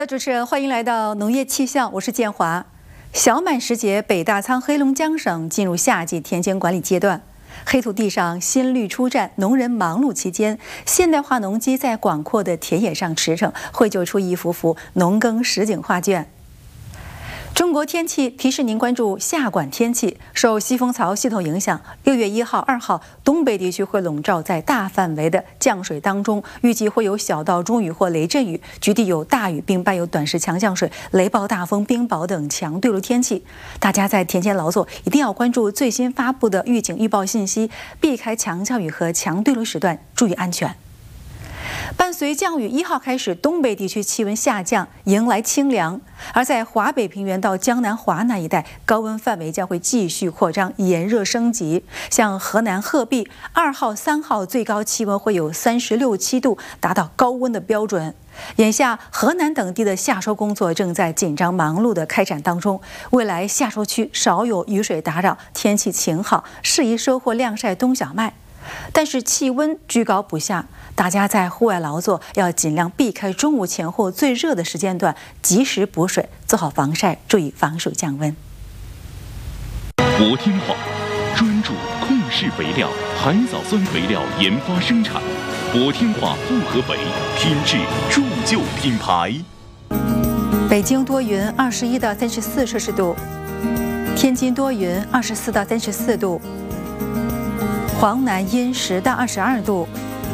主持人，欢迎来到农业气象，我是建华。小满时节，北大仓黑龙江省进入夏季田间管理阶段。黑土地上新绿初绽，农人忙碌期间，现代化农机在广阔的田野上驰骋，绘就出一幅幅农耕实景画卷。中国天气提示您关注夏管天气。受西风槽系统影响，6月1号、2号，东北地区会笼罩在大范围的降水当中，预计会有小到中雨或雷阵雨，局地有大雨，并伴有短时强降水、雷暴大风、冰雹等强对流天气。大家在田间劳作，一定要关注最新发布的预警预报信息，避开强降雨和强对流时段，注意安全。伴随降雨1号开始，东北地区气温下降，迎来清凉。而在华北平原到江南、华南一带，高温范围将会继续扩张，炎热升级。像河南鹤壁2号、3号最高气温会有36、7度，达到高温的标准。眼下，河南等地的夏收工作正在紧张忙碌的开展当中。未来夏收区少有雨水打扰，天气晴好，适宜收获晾晒冬小麦。但是气温居高不下，大家在户外劳作要尽量避开中午前后最热的时间段，及时补水，做好防晒，注意防暑降温。 国天化专注控制肥料、海藻酸肥料研发生产，国天化复合肥品质铸就品牌。 北京多云，21到34摄氏度；天津多云，24到34度。黄南阴10到22度，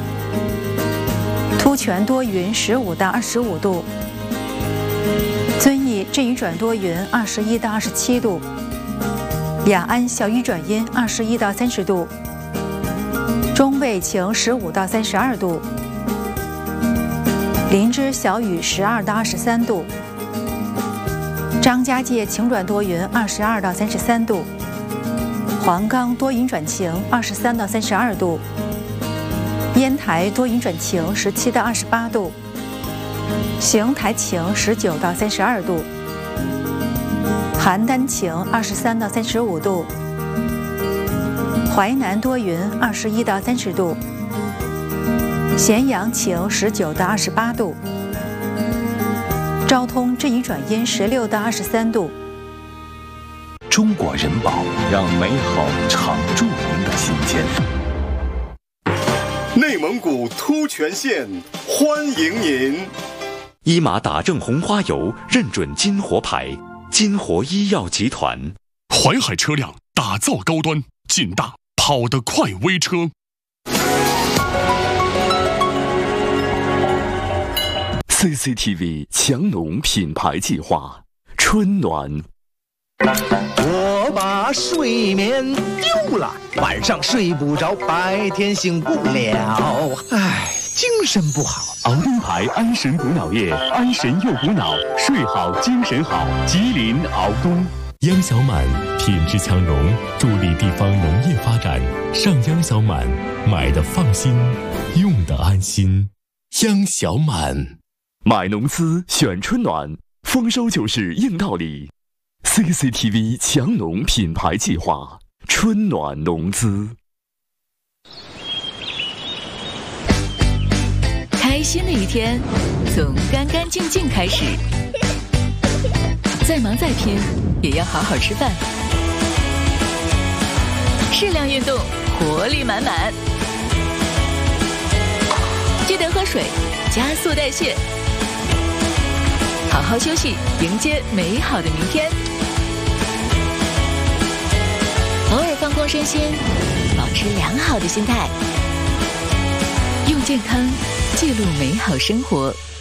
突泉多云15到25度，遵义阵雨转多云21到27度，雅安小雨转阴21到30度，中卫晴15到32度，林芝小雨12到23度，张家界晴转多云22到33度。黄冈多云转晴，23到32度；烟台多云转晴，17到28度；邢台晴，19到32度；邯郸晴，23到35度；淮南多云，21到30度；咸阳晴，19到28度；昭通阵雨转阴，16到23度。 中国人保，让美好常驻您的心间。 内蒙古突泉县欢迎您！ 伊玛打正红花油认准金活牌，金活医药集团。 淮海车辆打造高端，劲大跑得快微车。 CCTV 强农品牌计划，春暖。 我把睡眠丢了，晚上睡不着，白天醒不了，唉，精神不好。 熬灯牌安神补脑液，安神又补脑，睡好精神好。吉林熬冬。 央小满品质强农，助力地方农业发展。上央小满，买的放心，用的安心。央小满， 买农资选春暖，丰收就是硬道理。CCTV 强农品牌计划，春暖农资。 开心的一天，从干干净净开始。再忙再拼，也要好好吃饭。适量运动，活力满满。记得喝水，加速代谢。好好休息，迎接美好的明天。偶尔放空身心，保持良好的心态，用健康记录美好生活。